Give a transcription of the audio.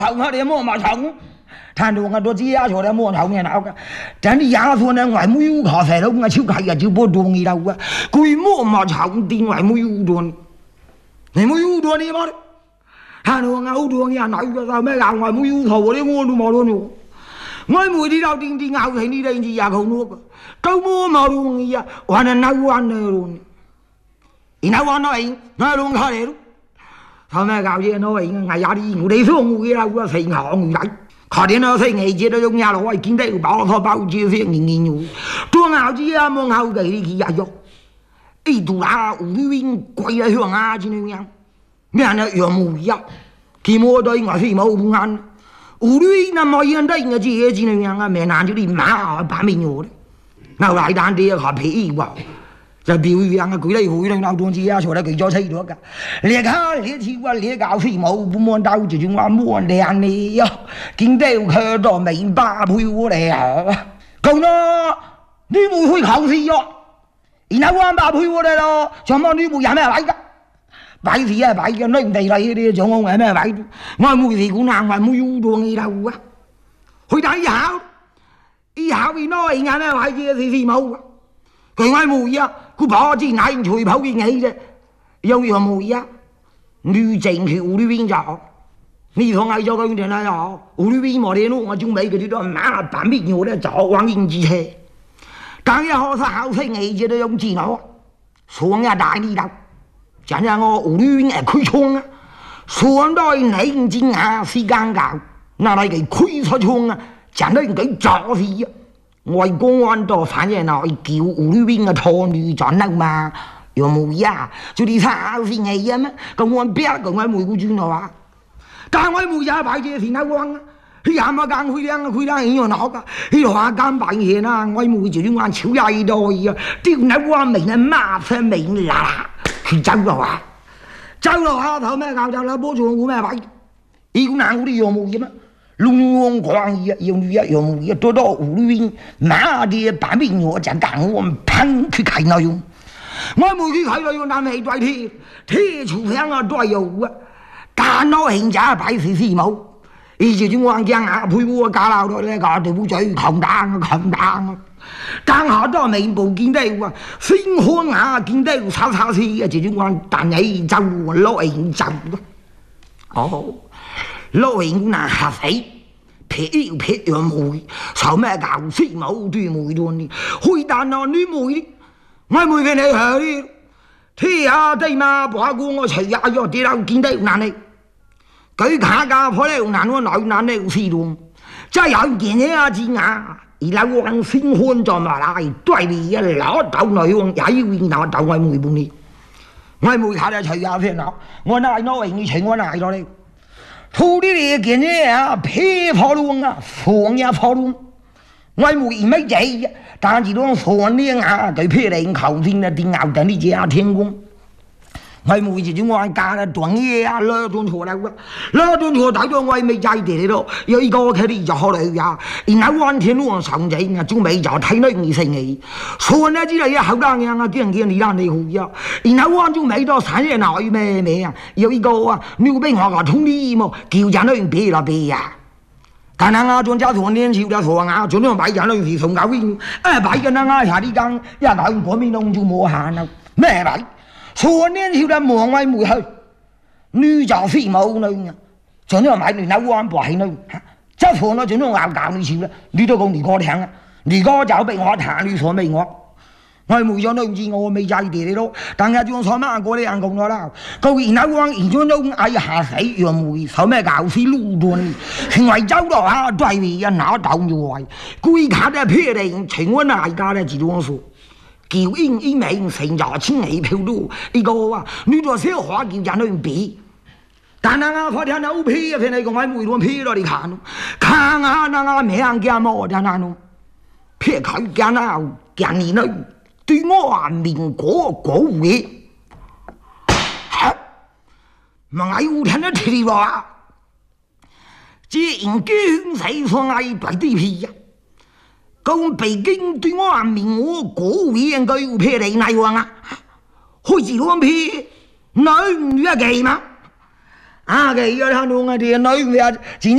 头我哋摸埋頭，睇到我多知啊，坐喺摸頭面鬧嘅，真係牙酸咧，我係冇要咖啡咯，我超係啊，就波動你啦，佢摸埋頭定係冇要動，你冇要動你嘛？睇到我好多嘢鬧嘅，但咩鬧我係冇要頭嗰啲我都冇咯，我每啲鬧定定拗起呢啲嘢好多嘅，都摸埋動嘢啊，玩係鬧玩咯，然後玩到係我弄開嚟咯。頭咩搞嘢咯？係有啲我哋雙會啦，我成行嚟，佢哋呢成日接到用嘢落去，見到包拖包住先年年用，多咬啲啊望後嘅啲嘢肉，呢度啊烏雲貴啊香啊之類樣，咩人啊羊毛呀，佢冇對我飛冇唔啱，烏雲啊冇人對我自己之類樣啊，咩難就啲馬把面用，鬧來單啲啊皮喎。就表揚啊！佢哋會咧鬧東西啊，坐得佢咗死咗㗎。你看你跳啊，你搞飛冇不摸到就仲話摸靚你啊！見到佢都明白配我哋啊！咁咯，你冇去考試咗，然後我爸配我哋咯，上網你冇有咩位㗎？擺事啊擺嘅，你唔地嚟啲上網係咩位？我冇事管行，我冇要到你頭啊！去睇考，以後邊攞人家咩位嘅事冇啊！佢嗌冇啊！佢把支奶隨跑嘅起啫，有樣冇啊！女正條呢邊就，你同嗌咗佢哋啦又，呢邊冇啲咯，我仲未嗰啲都馬板邊我咧就往應之車，但係學生考生起啫都用字腦，上一大呢度，真係我呢邊係開窗啊，上到你唔知啊時間教，嗱嚟佢開出窗啊，真係佢作事啊！外公安都反正來叫呢邊嘅錯女轉啦嘛，又冇呀，就啲炒先係啊咩？咁我邊個我每個轉落啊？但係我冇嘢擺住先啦，我啊，佢廿蚊間佢兩樣鬧噶，佢話間擺嘢啦，我冇就啲眼超曳多啊，啲那我明係麻煩明啦，佢走落啊，走落下頭咩搞走啦，波住我咩擺？呢個難我啲樣冇嘢咩？龍王狂意，用女啊用女，多到烏雲馬啲版面我就講我噴去睇內容，我冇去睇內容，但係對鐵柱香啊都有啊，但我現在擺事事冇，以前啲我講啊配我假鬧到咧，個條嘴狂打啊，但下都未報見到啊，星空啊見到炒炒事啊，就啲我但係就攞嚟就哦。老人嗱嚇死，撇樣梅，受咩教師冇對梅端呢？開蛋啊你梅，我梅嘅你係，天下地嘛，把過我隨下咗啲樓見得難你，佢卡架破咧難我內難咧試luôn，真係有件嘢啊知啊，而家我講星歡在埋嚟，對你啊攞到內容，也要拿到我梅半呢，我梅卡咧隨下先攞，我嗱攞人情我嗱咗你。土地嘅件嘢啊，皮跑路啊，房也跑路，我冇乜嘢，但係當房呢啊，對皮嚟求先啊，啲牛等啲嘢啊天公，我冇就我家啦，斷嘢啊，攞斷錯啦，攞斷錯睇到我未制地咯，有一個佢哋就好嚟呀，然後灣天路上仔啊，仲未就睇到你成嘅，所以呢之類嘢好多樣啊，啲人叫你啦你好呀，然後灣仲未到產業內咩啊，有一個啊，你俾我個通啲麼，叫人去俾啦俾呀。但係我仲加上年少嘅傻啊，仲要買人去送狗邊，買緊啊下啲間，一買嗰邊弄就冇限啦，咩買？上年少嘅望位沒去，女就非冇女啊，仲要買你扭彎博起女，即係錯咗仲要拗教你少啦，你都講你哥聽啊，你哥就俾我彈你所未我冇咗女子我未制地你咯，但係仲所乜過啲人講咗啦，佢然後講而家都嗌下死楊梅，受咩教師路段，成為州度啊都係人拿到咗位，佢卡咧撇嚟情況大家咧自動數。叫英名成咗千幾票都呢個啊，你做小話叫人去比，但係我發現有批啊，譬如講喺梅縣批咗你看下那咩人家冇得那咯，批佢家那近年咧對我話民國國會，咪有聽得聽話，只應經濟上係對啲批啊。咁北京對我話明我國會應該要批你嚟話啊，開始講批女唔一記嘛，啊嘅而家睇到我哋女唔一